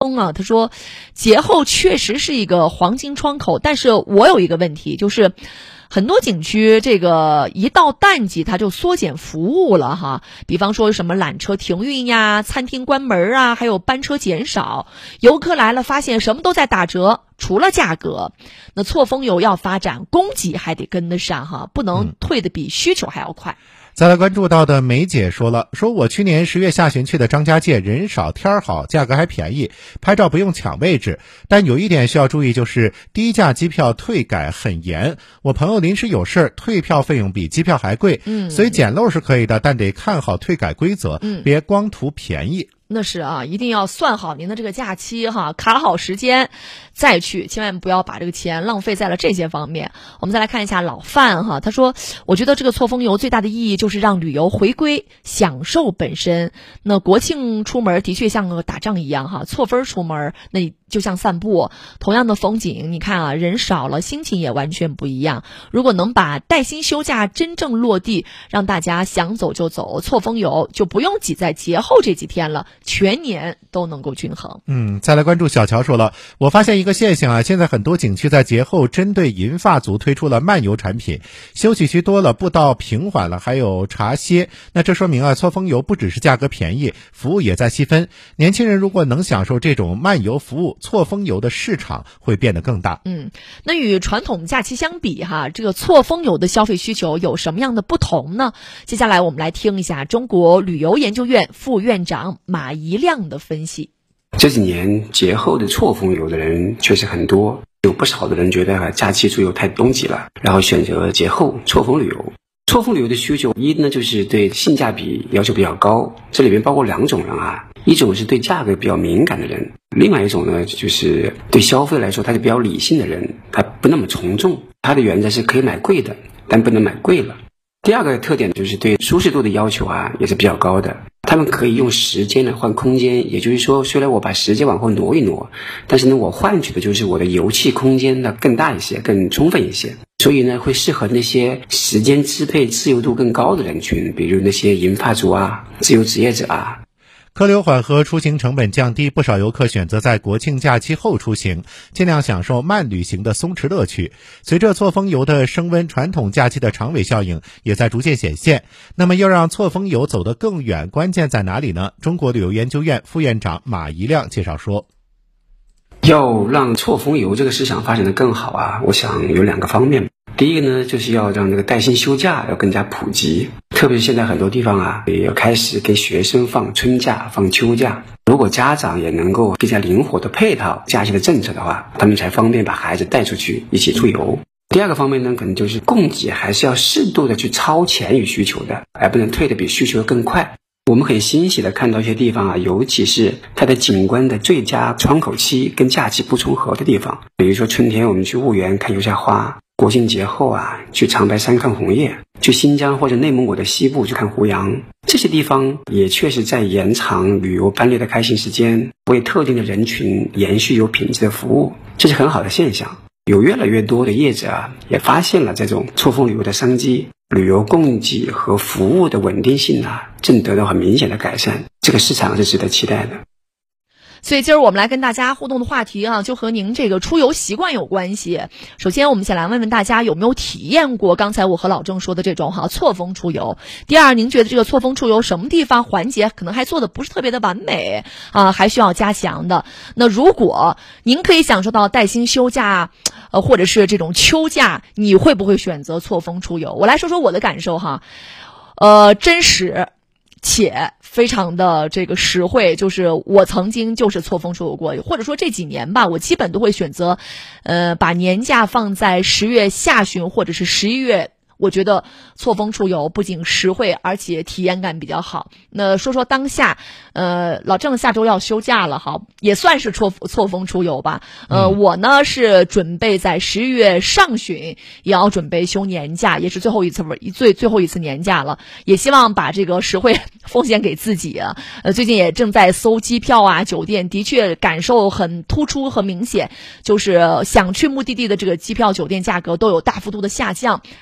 风啊，他说节后确实是一个黄金窗口，但是我有一个问题，就是很多景区这个一到淡季它就缩减服务了哈，比方说什么缆车停运呀，餐厅关门啊，还有班车减少，游客来了发现什么都在打折，除了价格。那错峰游要发展，供给还得跟得上哈，不能退得比需求还要快。 再来关注到的梅姐说了，说我去年10月下旬去的张家界，人少天好，价格还便宜，拍照不用抢位置。但有一点需要注意，就是低价机票退改很严，我朋友临时有事，退票费用比机票还贵，所以捡漏是可以的，但得看好退改规则，别光图便宜。 那是啊，一定要算好您的这个假期哈，卡好时间再去，千万不要把这个钱浪费在了这些方面。我们再来看一下老范哈，他说我觉得这个错峰游最大的意义就是让旅游回归享受本身。那国庆出门的确像个打仗一样哈，错分出门那就像散步，同样的风景你看啊，人少了心情也完全不一样。如果能把带薪休假真正落地，让大家想走就走，错峰游就不用挤在节后这几天了，全年都能够均衡。 再来关注小乔说了，我发现一个现象啊，现在很多景区在节后针对银发族推出了漫游产品，休息区多了，步道平缓了，还有茶歇。那这说明啊，错峰游不只是价格便宜，服务也在细分。年轻人如果能享受这种漫游服务，错峰游的市场会变得更大。 那与传统假期相比哈，这个错峰游的消费需求有什么样的不同呢？接下来我们来听一下中国旅游研究院副院长马一亮的分析。 这几年节后的错峰游的人确实很多，有不少的人觉得假期出游太拥挤了，然后选择节后错峰旅游。错峰旅游的需求，一呢就是对性价比要求比较高，这里面包括两种人啊，一种是对价格比较敏感的人，另外一种呢就是对消费来说他是比较理性的人，他不那么从众，他的原则是可以买贵的，但不能买贵了。第二个特点就是对舒适度的要求啊也是比较高的，他们可以用时间来换空间，也就是说虽然我把时间往后挪一挪，但是呢我换取的就是我的游憩空间呢更大一些，更充分一些，所以呢会适合那些时间支配自由度更高的人群，比如那些银发族啊、自由职业者啊。 客流缓和，出行成本降低，不少游客选择在国庆假期后出行，尽量享受慢旅行的松弛乐趣。随着错峰游的升温，传统假期的长尾效应也在逐渐显现。那么要让错峰游走得更远，关键在哪里呢？中国旅游研究院副院长马一亮介绍说， 要让错峰游这个市场发展得更好啊，我想有两个方面。第一个呢，就是要让这个带薪休假要更加普及，特别是现在很多地方啊，也要开始给学生放春假、放秋假。如果家长也能够更加灵活的配套假期的政策的话，他们才方便把孩子带出去一起出游。第二个方面呢，可能就是供给还是要适度的去超前于需求的，而不能退得比需求更快。我们很欣喜的看到一些地方啊，尤其是它的景观的最佳窗口期跟假期不重合的地方，比如说春天我们去婺源看油菜花，国庆节后啊去长白山看红叶，去新疆或者内蒙古的西部去看胡杨，这些地方也确实在延长旅游班列的开行时间，为特定的人群延续有品质的服务，这是很好的现象。有越来越多的业者啊也发现了这种错峰旅游的商机，旅游供给和服务的稳定性啊正得到很明显的改善，这个市场是值得期待的。 所以今儿我们来跟大家互动的话题啊，就和您这个出游习惯有关系。首先我们先来问问大家有没有体验过刚才我和老郑说的这种错峰出游。第二，您觉得这个错峰出游什么地方环节可能还做的不是特别的完美啊，还需要加强的？那如果您可以享受到带薪休假或者是这种秋假，你会不会选择错峰出游？我来说说我的感受哈，真实且非常的这个实惠，就是我曾经就是错峰出游过，或者说这几年吧，我基本都会选择把年假放在10月下旬或者是11月。我觉得错峰出游不仅实惠，而且体验感比较好。那说说当下，老郑下周要休假了哈，也算是错峰出游吧。我呢是准备在11月上旬也要准备休年假，也是最后一次年假了，也希望把这个实惠奉献给自己啊。最近也正在搜机票啊、酒店，的确感受很突出和明显，就是想去目的地的这个机票、酒店价格都有大幅度的下降。但是我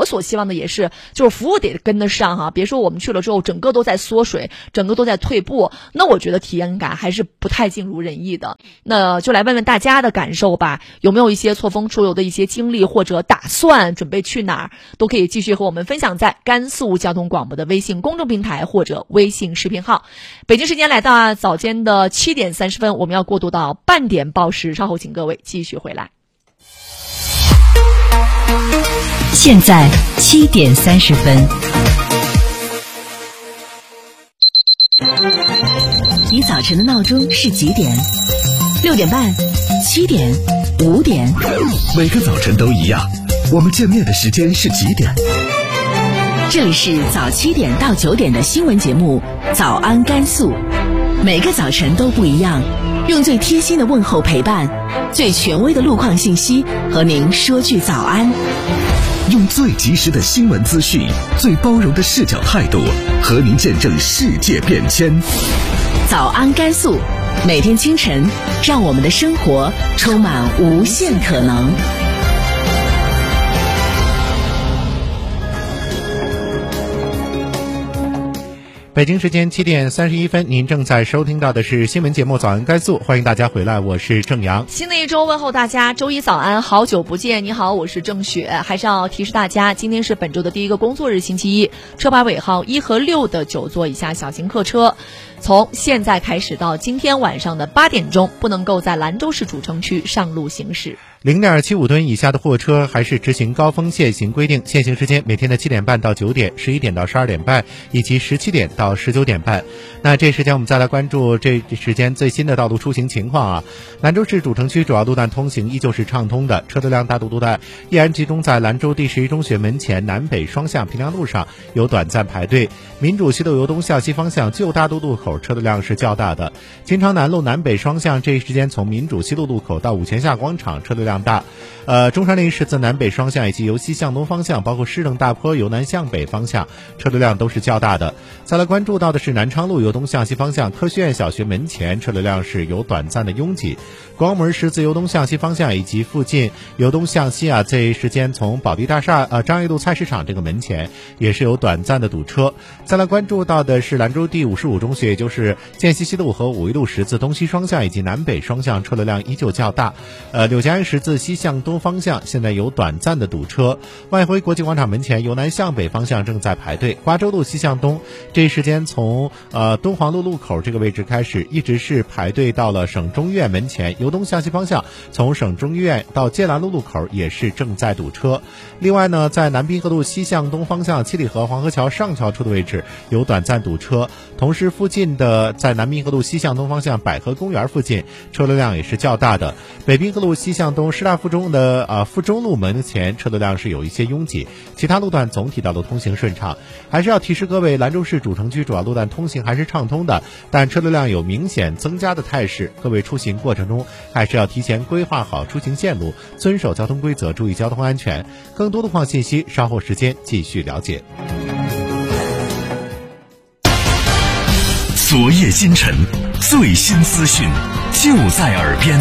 所希望的也是，就是服务得跟得上哈，别说我们去了之后整个都在缩水，整个都在退步，那我觉得体验感还是不太尽如人意的。那就来问问大家的感受吧，有没有一些错峰出游的一些经历或者打算，准备去哪儿，都可以继续和我们分享在甘肃交通广播的微信公众平台或者微信视频号。北京时间来到早间的7点30分，我们要过渡到半点报时，稍后请各位继续回来。 现在7点30分，你早晨的闹钟是几点？6点半、7点、5点？ 每个早晨都一样，我们见面的时间是几点？ 这里是早7点到9点的新闻节目《早安甘肃》，每个早晨都不一样，用最贴心的问候陪伴，最权威的路况信息和您说句早安， 用最及时的新闻资讯，最包容的视角态度，和您见证世界变迁。 早安甘肃，每天清晨，让我们的生活充满无限可能。 北京时间7点31分，您正在收听到的是新闻节目《早安甘肃》，欢迎大家回来，我是郑阳。 新的一周问候大家，周一早安，好久不见，你好，我是郑雪。还是要提示大家，今天是本周的第一个工作日，星期一，车牌尾号1和6的9座以下小型客车，从现在开始到今天晚上的8点钟，不能够在兰州市主城区上路行驶。 0.75吨以下的货车还是执行高峰限行规定，限行时间每天的7点半到9点、11点到12点半以及17点到19点半。那这时间我们再来关注这时间最新的道路出行情况啊。兰州市主城区主要路段通行依旧是畅通的，车流量大多路段依然集中在兰州第11中学门前南北双向平凉路上有短暂排队。民主西路由东向西方向旧大渡路口车流量是较大的，金昌南路南北双向这一时间从民主西路路口到五泉下广场车流量大。中山陵十字南北双向以及由西向东方向，包括施政大坡由南向北方向车流量都是较大的。再来关注到的是南昌路由东向西方向科学院小学门前车流量是有短暂的拥挤，光门十字由东向西方向以及附近由东向西这一时间从宝地大厦张掖路菜市场这个门前也是有短暂的堵车。再来关注到的是兰州第55中学，也就是涧西西路和五一路十字东西双向以及南北双向车流量依旧较大。柳家安十字西向东方向现在有短暂的堵车，外辉国际广场门前由南向北方向正在排队，瓜州路西向东这一时间从敦煌路路口这个位置开始一直是排队到了省中医院门前，由东向西方向从省中医院到界兰路路口也是正在堵车。另外呢，在南滨河路西向东方向七里河黄河桥上桥处的位置有短暂堵车，同时附近的在南滨河路西向东方向百合公园附近车流量也是较大的。北滨河路西向东师大附中的附中路门前车流量是有一些拥挤，其他路段总体道路通行顺畅。还是要提示各位，兰州市主城区主要路段通行还是畅通的，但车流量有明显增加的态势，各位出行过程中还是要提前规划好出行线路，遵守交通规则，注意交通安全。更多路况信息稍后时间继续了解。 昨夜今晨，最新资讯就在耳边。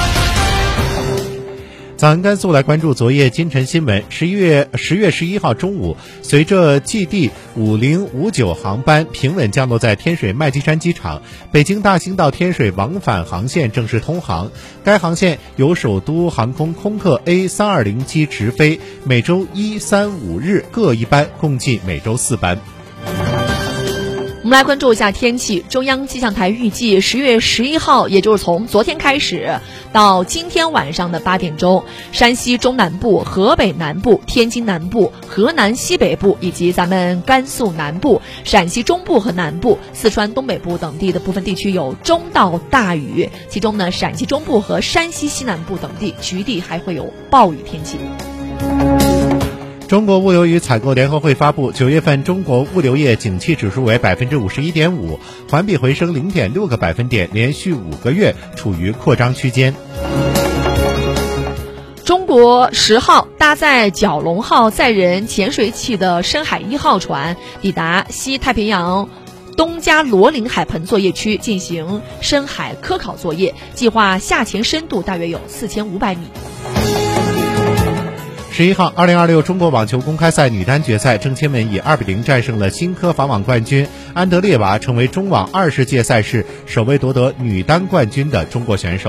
早安甘肃来关注昨夜今晨新闻。10月11号中午，随着 GD 5059航班平稳降落在天水麦积山机场，北京大兴到天水往返航线正式通航。该航线由首都航空空客 A320 机直飞，每周1、3、5日各一班，共计每周4班。 我们来关注一下天气。中央气象台预计10月11号，也就是从昨天开始到今天晚上的8点钟，山西中南部、河北南部、天津南部、河南西北部以及咱们甘肃南部、陕西中部和南部、四川东北部等地的部分地区有中到大雨，其中呢，陕西中部和山西西南部等地局地还会有暴雨天气。 中国物流与采购联合会发布，9月份中国物流业景气指数为 51.5%， 环比回升 0.6 个百分点，连续5个月处于扩张区间。 中国10号搭载蛟龙号载人潜水器的深海1号船抵达西太平洋东加罗岭海盆作业区进行深海科考作业，计划下潜深度大约有4500米。 11号，2026中国网球公开赛女单决赛，郑钦文以2-0战胜了新科法网冠军安德烈娃，成为中网20届赛事首位夺得女单冠军的中国选手。